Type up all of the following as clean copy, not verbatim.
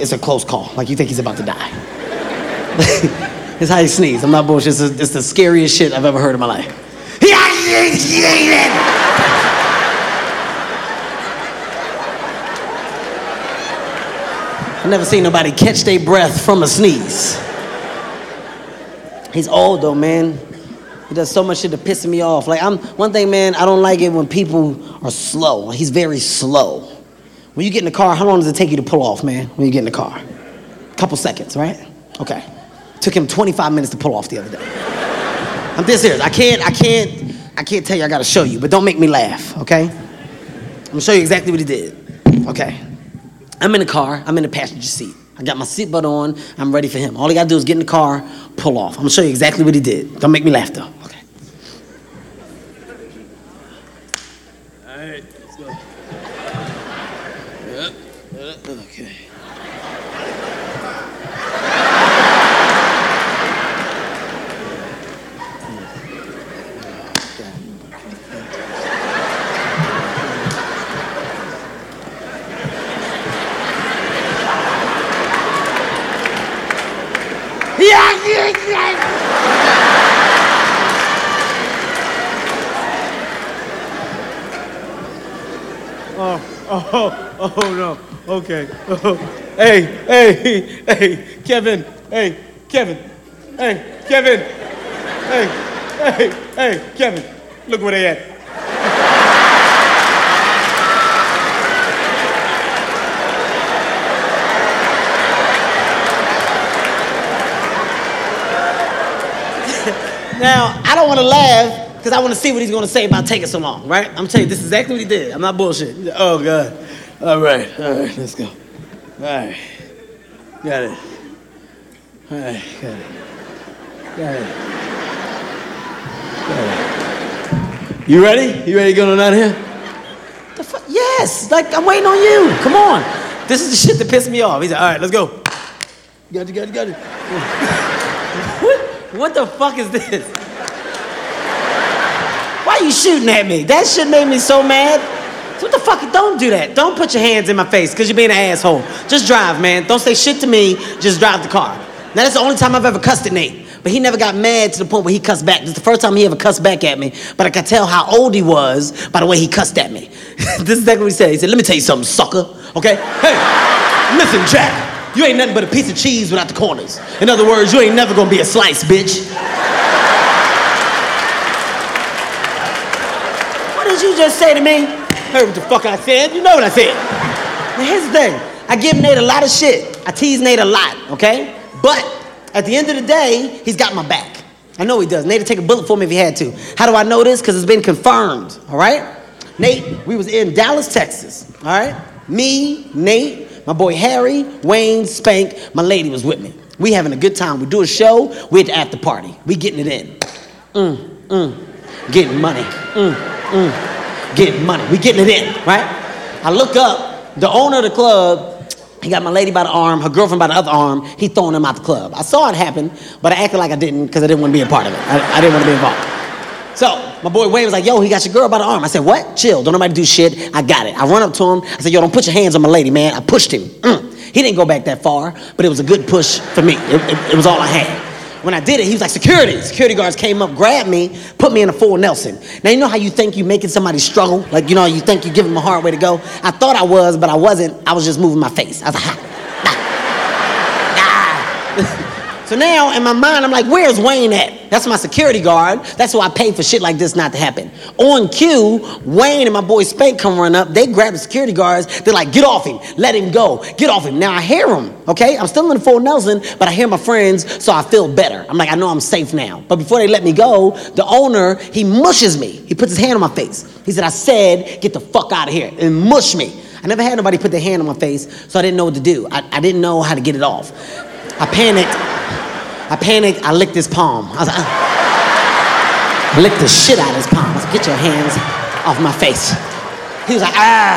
it's a close call. Like you think he's about to die. It's how he sneezes. I'm not bullshit. It's the scariest shit I've ever heard in my life. I've never seen nobody catch their breath from a sneeze. He's old though, man. He does so much shit to piss me off. Like one thing, man, I don't like it when people are slow. He's very slow. When you get in the car, how long does it take you to pull off, man? When you get in the car? A couple seconds, right? Okay. Took him 25 minutes to pull off the other day. I'm dead serious. I can't tell you. I gotta show you, but don't make me laugh, okay? I'm gonna show you exactly what he did. Okay. I'm in the car. I'm in the passenger seat. I got my seatbelt on. I'm ready for him. All he gotta do is get in the car, pull off. I'm gonna show you exactly what he did. Don't make me laugh though. Okay. All right, let's go. Yep. Okay. Oh no. Okay. Hey, Kevin. Hey, Kevin. Hey, Kevin. Look where they at. Now, I don't want to laugh because I want to see what he's going to say about taking so long, right? I'm telling you, this is exactly what he did. I'm not bullshit. Oh, God. All right, let's go. All right. Got it. All right, got it. You ready? You ready to go on out here? The fuck? Yes. Like, I'm waiting on you. Come on. This is the shit that pissed me off. He said, all right, let's go. Got it. What the fuck is this? Why are you shooting at me? That shit made me so mad. So what the fuck? Don't do that. Don't put your hands in my face because you're being an asshole. Just drive, man. Don't say shit to me. Just drive the car. Now, that's the only time I've ever cussed at Nate. But he never got mad to the point where he cussed back. This is the first time he ever cussed back at me. But I could tell how old he was by the way he cussed at me. This is exactly what he said. He said, let me tell you something, sucker. Okay? Hey, listen, Jack. You ain't nothing but a piece of cheese without the corners. In other words, you ain't never gonna be a slice, bitch. What did you just say to me? Heard what the fuck I said? You know what I said. Now here's the thing. I give Nate a lot of shit. I tease Nate a lot, okay? But at the end of the day, he's got my back. I know he does. Nate would take a bullet for me if he had to. How do I know this? Because it's been confirmed, all right? Nate, we was in Dallas, Texas, all right? Me, Nate, my boy Harry, Wayne, Spank, my lady was with me. We having a good time. We do a show, we at the after party. We getting it in. Getting money. Getting money. We getting it in, right? I look up, the owner of the club, he got my lady by the arm, her girlfriend by the other arm, he throwing them out the club. I saw it happen, but I acted like I didn't because I didn't want to be a part of it. I didn't want to be involved. So my boy Wayne was like, yo, he got your girl by the arm. I said, what? Chill, don't nobody do shit. I got it. I run up to him. I said, yo, don't put your hands on my lady, man. I pushed him. He didn't go back that far, but it was a good push for me. It was all I had. When I did it, he was like, security. Security guards came up, grabbed me, put me in a full Nelson. Now, you know how you think you making somebody struggle? Like, you know, you think you giving them a hard way to go? I thought I was, but I wasn't. I was just moving my face. I was like, So now, in my mind, I'm like, where's Wayne at? That's my security guard. That's why I pay for shit like this not to happen. On cue, Wayne and my boy Spank come run up. They grab the security guards. They're like, get off him. Let him go. Get off him. Now, I hear him, okay? I'm still in the full Nelson, but I hear my friends, so I feel better. I'm like, I know I'm safe now. But before they let me go, the owner, he mushes me. He puts his hand on my face. He said, I said, get the fuck out of here, and mush me. I never had nobody put their hand on my face, so I didn't know what to do. I didn't know how to get it off. I panicked, I licked his palm. I was like, I licked the shit out of his palm. I was like, get your hands off my face. He was like,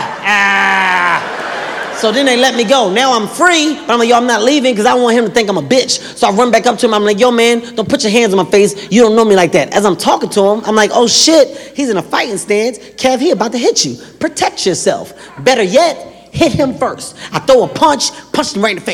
So then they let me go. Now I'm free, but I'm like, yo, I'm not leaving because I don't want him to think I'm a bitch. So I run back up to him. I'm like, yo, man, don't put your hands on my face. You don't know me like that. As I'm talking to him, I'm like, oh, shit, he's in a fighting stance. Kev, he about to hit you. Protect yourself. Better yet, hit him first. I throw a punch, punched him right in the face.